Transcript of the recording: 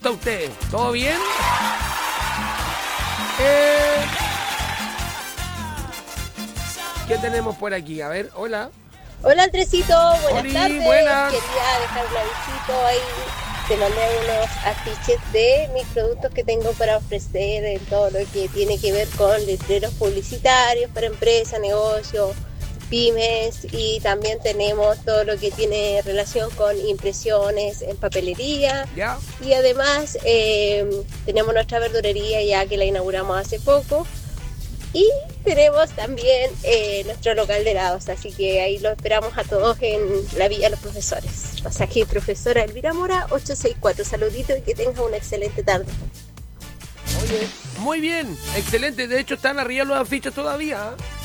está usted? ¿Todo bien? ¿Qué tenemos por aquí? A ver, hola. Hola Andresito, buenas Oli, tardes. buenas. Quería dejar un avisito ahí. Te mandé unos afiches de mis productos que tengo para ofrecer en todo lo que tiene que ver con letreros publicitarios para empresas, negocios, pymes, y también tenemos todo lo que tiene relación con impresiones en papelería. ¿Ya? Y además tenemos nuestra verdurería ya que la inauguramos hace poco. Y tenemos también nuestro local de helados, así que ahí lo esperamos a todos en la Villa de los Profesores. Pasaje profesora Elvira Mora, 864. Saluditos y que tengan una excelente tarde. Oye, muy bien, excelente. De hecho, están arriba los afiches todavía.